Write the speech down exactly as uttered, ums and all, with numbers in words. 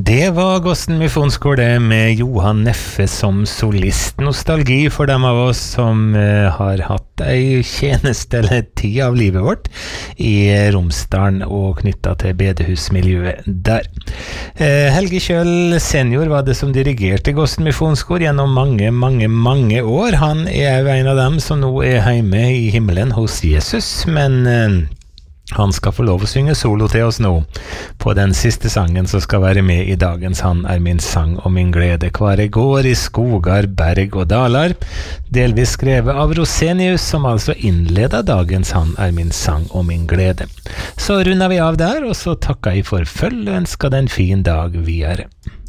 Det var Gosten Misjonsskole med Johan Neffe som solist. Nostalgi for dem av oss som eh, har hatt ei tjeneste eller tid av livet vårt i Romsdalen og knyttet til bedehusmiljøet der. Eh, Helge Kjøll senior var det som dirigerte Gosten Misjonsskole gjennom mange, mange, mange år. Han er jo en av dem som nå er hjemme i himmelen hos Jesus, men eh, han skal få lov å synge solo til oss nå på den siste sangen som skal være med i dagens Han er min sang og min glede. Hver jeg går i skogar, berg og dalar, delvis skrevet av Rosenius, som altså innleder dagens Han er min sang og min glede. Så runder vi av der, og så takker jeg for følg og ønsker den fin dag videre.